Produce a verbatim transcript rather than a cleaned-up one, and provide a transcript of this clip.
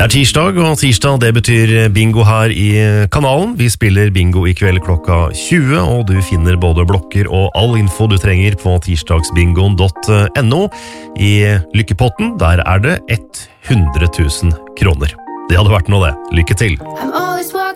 Det er tirsdag, og tirsdag det betyr bingo her i kanalen. Vi spiller bingo i kveld klokka tjue, og du finner både blokker og all info du trenger på tirsdagsbingoen punktum no. I lykkepotten, der er det hundre tusen kroner. Det hadde vært noe det. Lykke til!